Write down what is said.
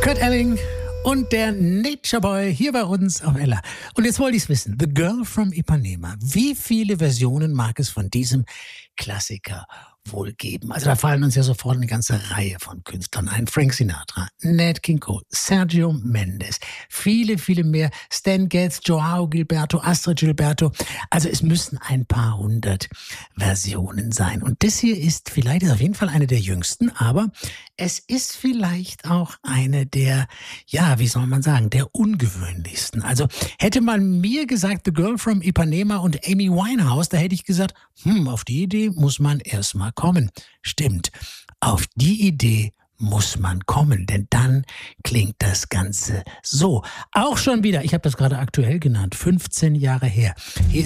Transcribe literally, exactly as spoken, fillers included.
Kurt Elling und der Nature Boy hier bei uns auf Ella. Und jetzt wollte ich es wissen. The Girl from Ipanema. Wie viele Versionen mag es von diesem Klassiker wohl geben? Also da fallen uns ja sofort eine ganze Reihe von Künstlern ein. Frank Sinatra, Nat King Cole, Sergio Mendes, viele, viele mehr. Stan Getz, Joao Gilberto, Astrid Gilberto. Also es müssen ein paar hundert Versionen sein. Und das hier ist vielleicht, ist auf jeden Fall eine der jüngsten, aber es ist vielleicht auch eine der, ja, wie soll man sagen, der ungewöhnlichsten. Also hätte man mir gesagt, The Girl from Ipanema und Amy Winehouse, da hätte ich gesagt, hm, auf die Idee muss man erstmal kommen. Stimmt, auf die Idee muss man kommen, denn dann klingt das Ganze so. Auch schon wieder, ich habe das gerade aktuell genannt, fünfzehn Jahre her. Hier